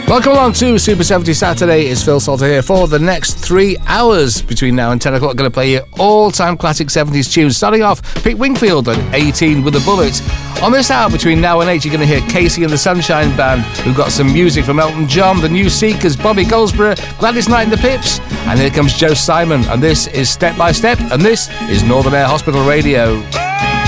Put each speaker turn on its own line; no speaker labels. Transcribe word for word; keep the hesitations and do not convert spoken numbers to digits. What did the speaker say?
Welcome along to Super seventies Saturday. It's Phil Salter here for the next three hours between now and ten o'clock. Going to play you all-time classic seventies tunes. Starting off, Pete Wingfield at eighteen with a Bullet. On this hour between now and eight, you're going to hear Casey and the Sunshine Band, who've got some music from Elton John, the New Seekers, Bobby Goldsboro, Gladys Knight and the Pips, and here comes Joe Simon. And this is Step by Step, and this is Northern Air Hospital Radio.